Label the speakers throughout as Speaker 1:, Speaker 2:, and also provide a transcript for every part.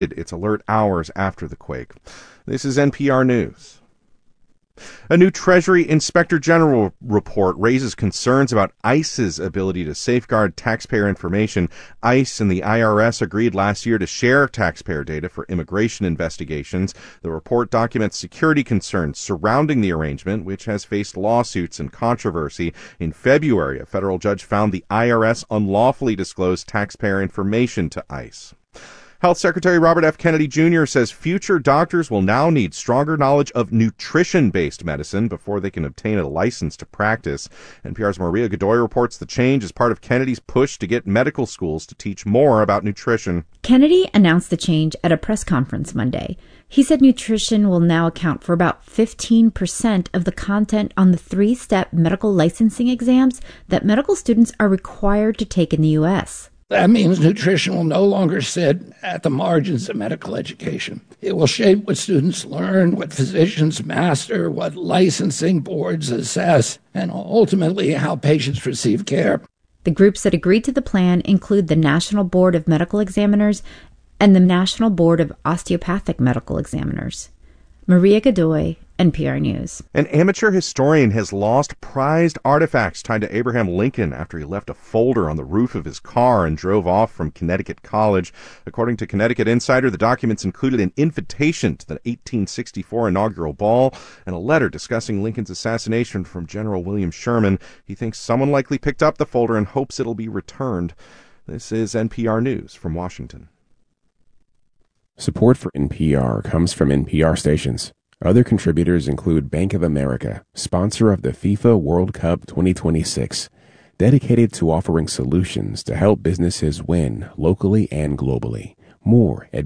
Speaker 1: its alert hours after the quake. This is NPR News. A new Treasury Inspector General report raises concerns about ICE's ability to safeguard taxpayer information. ICE and the IRS agreed last year to share taxpayer data for immigration investigations. The report documents security concerns surrounding the arrangement, which has faced lawsuits and controversy. In February, a federal judge found the IRS unlawfully disclosed taxpayer information to ICE. Health Secretary Robert F. Kennedy Jr. says future doctors will now need stronger knowledge of nutrition-based medicine before they can obtain a license to practice. NPR's Maria Godoy reports the change is part of Kennedy's push to get medical schools to teach more about nutrition.
Speaker 2: Kennedy announced the change at a press conference Monday. He said nutrition will now account for about 15% of the content on the 3-step medical licensing exams that medical students are required to take in the U.S.
Speaker 3: That means nutrition will no longer sit at the margins of medical education. It will shape what students learn, what physicians master, what licensing boards assess, and ultimately how patients receive care.
Speaker 2: The groups that agreed to the plan include the National Board of Medical Examiners and the National Board of Osteopathic Medical Examiners. Maria Godoy, NPR News.
Speaker 1: An amateur historian has lost prized artifacts tied to Abraham Lincoln after he left a folder on the roof of his car and drove off from Connecticut College. According to Connecticut Insider, the documents included an invitation to the 1864 inaugural ball and a letter discussing Lincoln's assassination from General William Sherman. He thinks someone likely picked up the folder and hopes it'll be returned. This is NPR News from Washington.
Speaker 4: Support for NPR comes from NPR stations. Other contributors include Bank of America, sponsor of the FIFA World Cup 2026, dedicated to offering solutions to help businesses win locally and globally. More at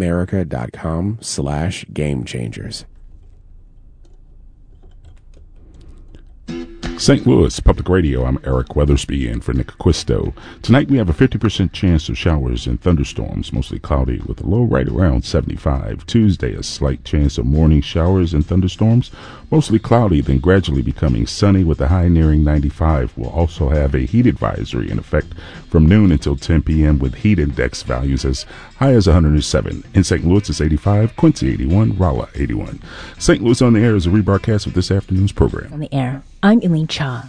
Speaker 4: bankofamerica.com/gamechangers.
Speaker 5: St. Louis Public Radio, I'm Eric Weathersby in for Nick Acquisto. Tonight we have a 50% chance of showers and thunderstorms, mostly cloudy with a low right around 75. Tuesday, a slight chance of morning showers and thunderstorms, mostly cloudy, then gradually becoming sunny with a high nearing 95. We'll also have a heat advisory in effect from noon until 10 p.m. with heat index values as high as 107. In St. Louis, it's 85, Quincy 81, Rolla 81. St. Louis on the Air is a rebroadcast of this afternoon's program.
Speaker 6: On the Air, I'm Elaine Cha.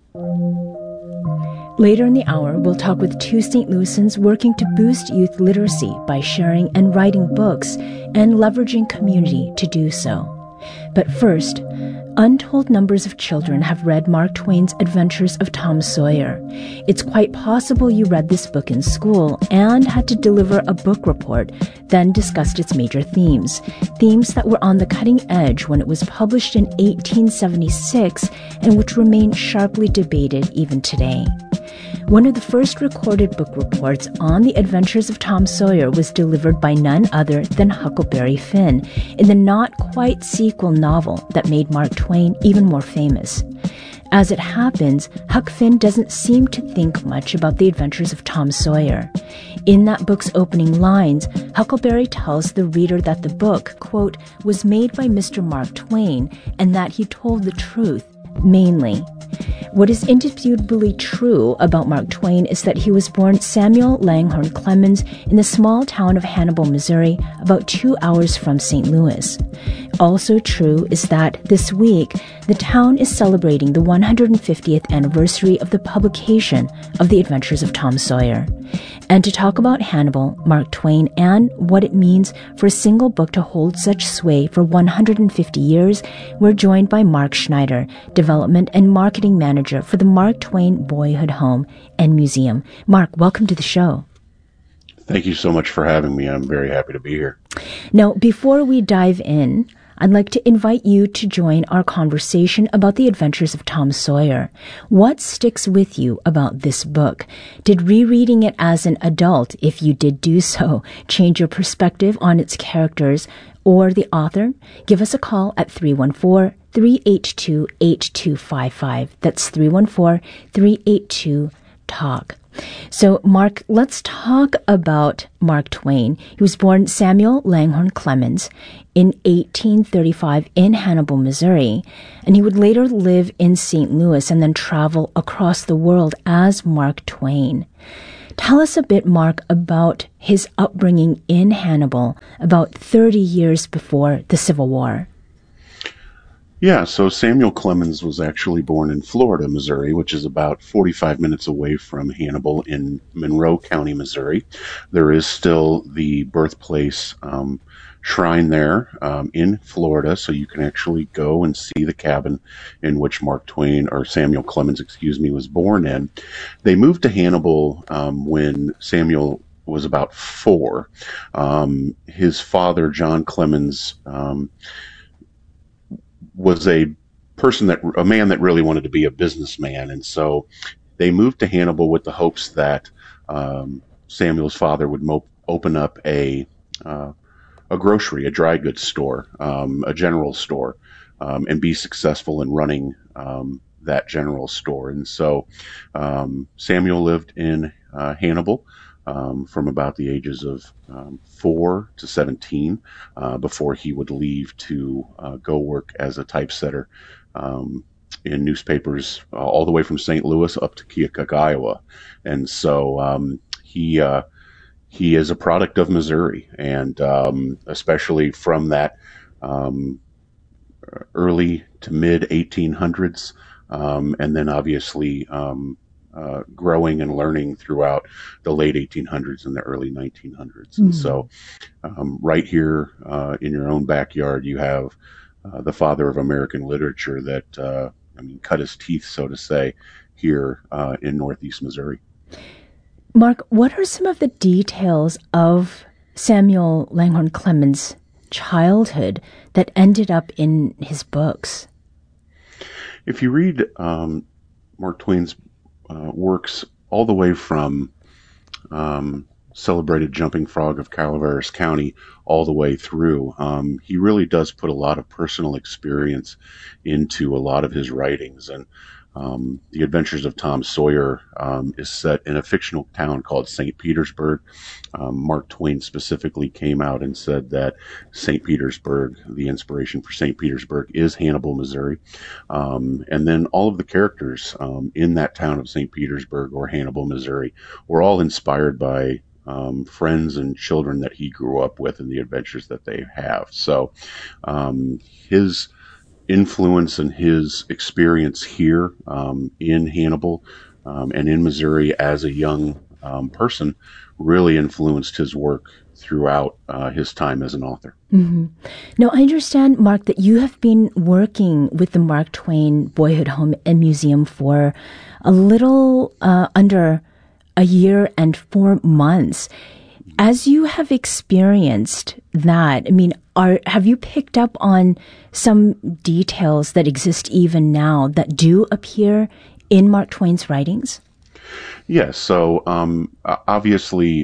Speaker 6: Later in the hour, we'll talk with two St. Louisans working to boost youth literacy by sharing and writing books and leveraging community to do so. But first, untold numbers of children have read Mark Twain's Adventures of Tom Sawyer. It's quite possible you read this book in school and had to deliver a book report, then discussed its major themes that were on the cutting edge when it was published in 1876 and which remain sharply debated even today. One of the first recorded book reports on the Adventures of Tom Sawyer was delivered by none other than Huckleberry Finn in the not-quite sequel novel that made Mark Twain even more famous. As it happens, Huck Finn doesn't seem to think much about the Adventures of Tom Sawyer. In that book's opening lines, Huckleberry tells the reader that the book, quote, was made by Mr. Mark Twain and that he told the truth, mainly. What is indisputably true about Mark Twain is that he was born Samuel Langhorne Clemens in the small town of Hannibal, Missouri, about 2 hours from St. Louis. Also true is that this week, the town is celebrating the 150th anniversary of the publication of The Adventures of Tom Sawyer. And to talk about Hannibal, Mark Twain, and what it means for a single book to hold such sway for 150 years, we're joined by Mark Schneider, Development and Marketing Manager for the Mark Twain Boyhood Home and Museum. Mark, welcome to the show.
Speaker 7: Thank you so much for having me. I'm very happy to be here.
Speaker 6: Now, before we dive in, I'd like to invite you to join our conversation about the Adventures of Tom Sawyer. What sticks with you about this book? Did rereading it as an adult, if you did do so, change your perspective on its characters or the author? Give us a call at 314-382-8255. That's 314-382-TALK. So, Mark, let's talk about Mark Twain. He was born Samuel Langhorne Clemens in 1835 in Hannibal, Missouri, and he would later live in St. Louis and then travel across the world as Mark Twain. Tell us a bit, Mark, about his upbringing in Hannibal about 30 years before the Civil War.
Speaker 7: Yeah, so Samuel Clemens was actually born in Florida, Missouri, which is about 45 minutes away from Hannibal in Monroe County, Missouri. There is still the birthplace shrine there in Florida, so you can actually go and see the cabin in which Samuel Clemens, was born in. They moved to Hannibal when Samuel was about 4. His father, John Clemens, was a man that really wanted to be a businessman, and so they moved to Hannibal with the hopes that Samuel's father would open up a grocery, a dry goods store, a general store, and be successful in running that general store. And so Samuel lived in Hannibal from about the ages of 4 to 17 before he would leave to go work as a typesetter in newspapers all the way from St. Louis up to Keokuk, Iowa. And so he is a product of Missouri, and especially from that early to mid 1800s, and then obviously growing and learning throughout the late 1800s and the early 1900s. And so right here in your own backyard, you have the father of American literature that, cut his teeth, so to say, here in Northeast Missouri.
Speaker 6: Mark, what are some of the details of Samuel Langhorne Clemens' childhood that ended up in his books?
Speaker 7: If you read Mark Twain's works all the way from Celebrated Jumping Frog of Calaveras County all the way through, he really does put a lot of personal experience into a lot of his writings. And The Adventures of Tom Sawyer is set in a fictional town called St. Petersburg. Mark Twain specifically came out and said that St. Petersburg, the inspiration for St. Petersburg, is Hannibal, Missouri. And then all of the characters in that town of St. Petersburg or Hannibal, Missouri, were all inspired by friends and children that he grew up with and the adventures that they have. So his influence and his experience here in Hannibal and in Missouri as a young person really influenced his work throughout his time as an author.
Speaker 6: Mm-hmm. Now, I understand, Mark, that you have been working with the Mark Twain Boyhood Home and Museum for a little under a year and 4 months. As you have experienced that, have you picked up on some details that exist even now that do appear in Mark Twain's writings?
Speaker 7: Yes. So obviously,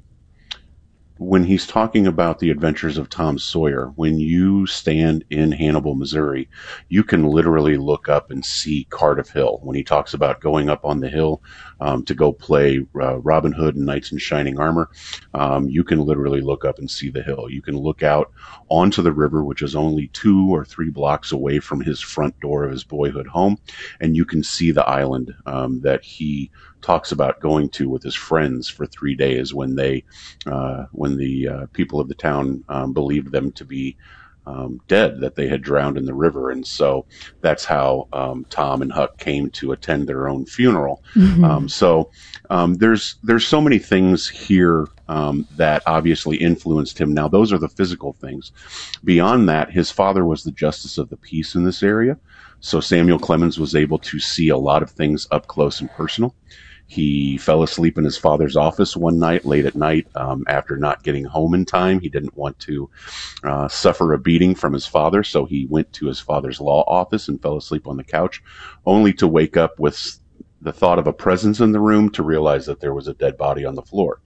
Speaker 7: when he's talking about the adventures of Tom Sawyer, when you stand in Hannibal, Missouri, you can literally look up and see Cardiff Hill. When he talks about going up on the hill to go play Robin Hood and Knights in Shining Armor, you can literally look up and see the hill. You can look out onto the river, which is only 2 or 3 blocks away from his front door of his boyhood home, and you can see the island that he talks about going to with his friends for 3 days when the people of the town believed them to be dead, that they had drowned in the river. And so that's how Tom and Huck came to attend their own funeral. Mm-hmm. So there's so many things here that obviously influenced him. Now, those are the physical things. Beyond that, his father was the justice of the peace in this area. So Samuel Clemens was able to see a lot of things up close and personal. He fell asleep in his father's office one night, late at night, after not getting home in time. He didn't want to suffer a beating from his father, so he went to his father's law office and fell asleep on the couch, only to wake up with the thought of a presence in the room to realize that there was a dead body on the floor.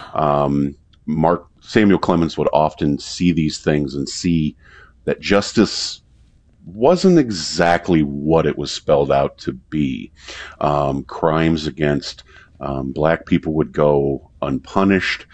Speaker 7: Samuel Clemens would often see these things and see that justice wasn't exactly what it was spelled out to be. Crimes against black people would go unpunished,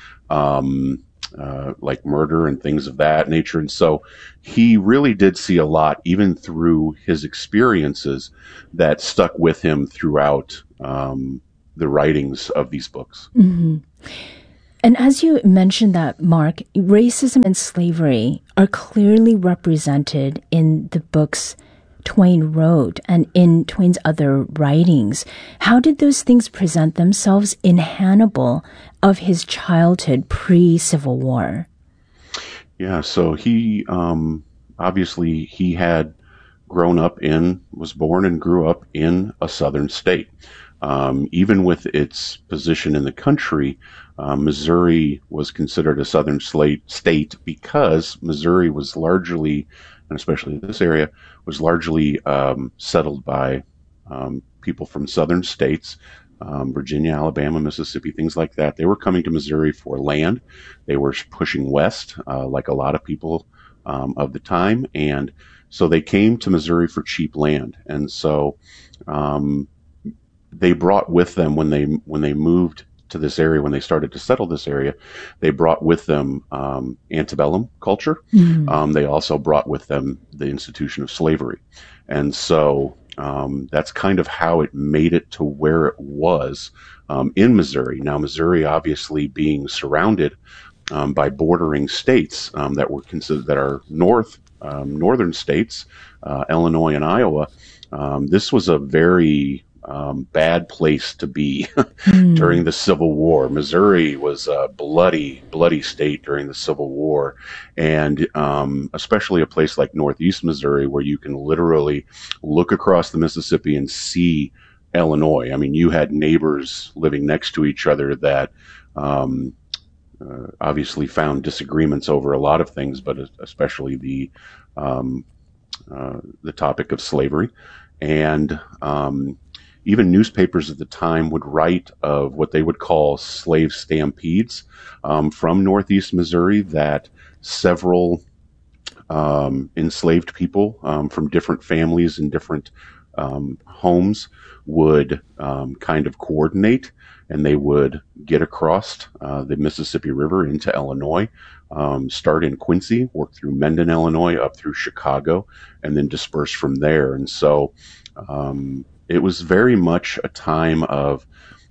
Speaker 7: like murder and things of that nature. And so he really did see a lot, even through his experiences, that stuck with him throughout the writings of these books.
Speaker 6: Mm-hmm. And as you mentioned that, Mark, racism and slavery are clearly represented in the books Twain wrote and in Twain's other writings. How did those things present themselves in Hannibal of his childhood pre-Civil War?
Speaker 7: Yeah, so he, obviously, he had was born and grew up in a southern state. Even with its position in the country, Missouri was considered a southern state because Missouri was largely, and especially this area, was largely settled by people from southern states, Virginia, Alabama, Mississippi, things like that. They were coming to Missouri for land. They were pushing west, like a lot of people of the time, and so they came to Missouri for cheap land. And so they brought with them, when they moved to this area, when they started to settle this area, they brought with them antebellum culture. Mm-hmm. They also brought with them the institution of slavery. And so that's kind of how it made it to where it was in Missouri. Now, Missouri obviously being surrounded by bordering states that are northern states, Illinois and Iowa. This was a very bad place to be during the Civil War. Missouri was a bloody state during the Civil War, and especially a place like Northeast Missouri, where you can literally look across the Mississippi and see Illinois. I mean, you had neighbors living next to each other that obviously found disagreements over a lot of things, but especially the topic of slavery. And even newspapers at the time would write of what they would call slave stampedes from Northeast Missouri, that several enslaved people from different families and different homes would kind of coordinate, and they would get across the Mississippi River into Illinois, start in Quincy, work through Mendon, Illinois, up through Chicago, and then disperse from there. And so it was very much a time of,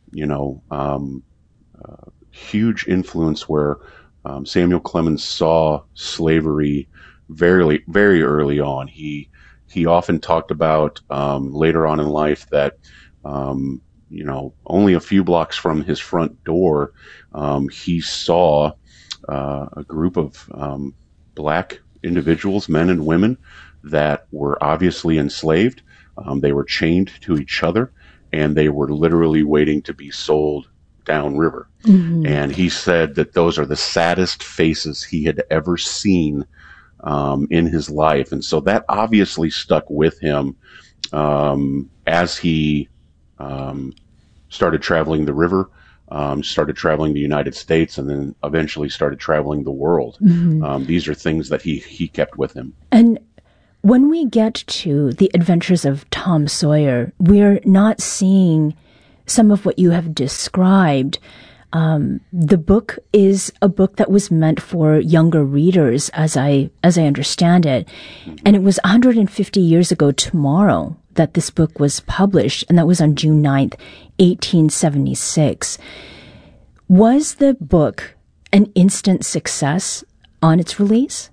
Speaker 7: huge influence where Samuel Clemens saw slavery very, very early on. He often talked about later on in life that, only a few blocks from his front door, he saw a group of black individuals, men and women, that were obviously enslaved. They were chained to each other, and they were literally waiting to be sold downriver. Mm-hmm. And he said that those are the saddest faces he had ever seen in his life. And so that obviously stuck with him as he started traveling the river, started traveling the United States, and then eventually started traveling the world. Mm-hmm. These are things that he kept with him.
Speaker 6: And when we get to the adventures of Tom Sawyer, we're not seeing some of what you have described. The book is a book that was meant for younger readers, as I understand it. And it was 150 years ago tomorrow that this book was published, and that was on June 9th, 1876. Was the book an instant success on its release?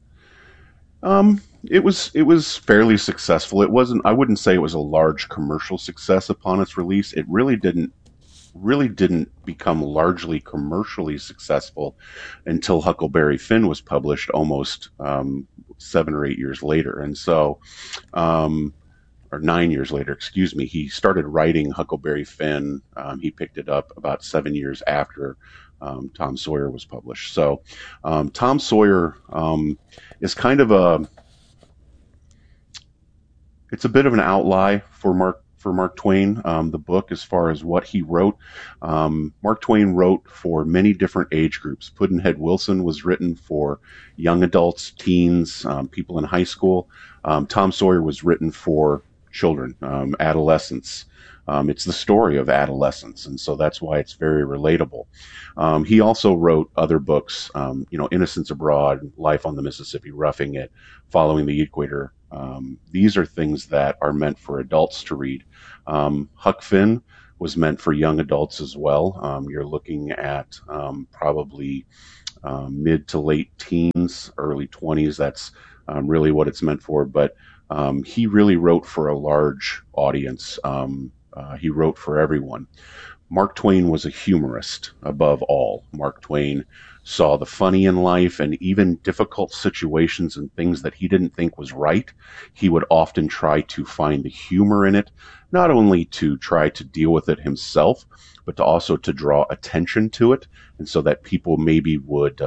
Speaker 7: It was fairly successful. It wasn't, I wouldn't say it was a large commercial success upon its release. It really didn't become largely commercially successful until Huckleberry Finn was published almost 7 or 8 years later. And so, or 9 years later, excuse me, he started writing Huckleberry Finn. He picked it up about 7 years after Tom Sawyer was published. So Tom Sawyer is kind of it's a bit of an outlier for Mark Twain, the book, as far as what he wrote. Mark Twain wrote for many different age groups. Pudd'nhead Wilson was written for young adults, teens, people in high school. Tom Sawyer was written for children, adolescents. It's the story of adolescence, and so that's why it's very relatable. He also wrote other books, Innocents Abroad, Life on the Mississippi, Roughing It, Following the Equator. These are things that are meant for adults to read. Huck Finn was meant for young adults as well. You're looking at probably mid to late teens, early 20s. That's really what it's meant for. But he really wrote for a large audience. He wrote for everyone. Mark Twain was a humorist above all. Mark Twain saw the funny in life, and even difficult situations and things that he didn't think was right. He would often try to find the humor in it, not only to try to deal with it himself, but to also to draw attention to it, and so that people maybe would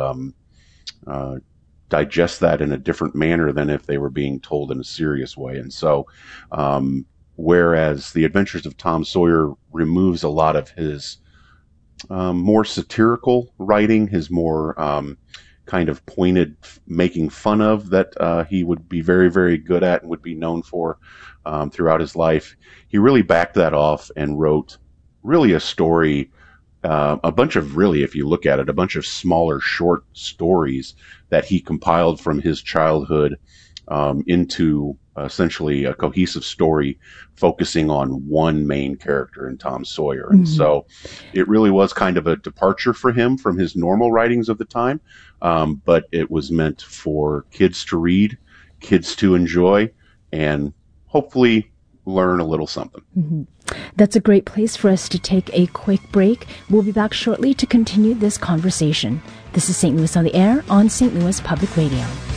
Speaker 7: digest that in a different manner than if they were being told in a serious way. And so, whereas The Adventures of Tom Sawyer removes a lot of his more satirical writing, his more kind of pointed making fun of that he would be very, very good at and would be known for throughout his life, he really backed that off and wrote really a story, a bunch of really, if you look at it, a bunch of smaller short stories that he compiled from his childhood into essentially a cohesive story focusing on one main character in Tom Sawyer. And so it really was kind of a departure for him from his normal writings of the time, but it was meant for kids to read, kids to enjoy, and hopefully learn a little something.
Speaker 6: That's a great place for us to take a quick break. We'll be back shortly to continue this conversation. This is St. Louis on the Air on St. Louis Public Radio.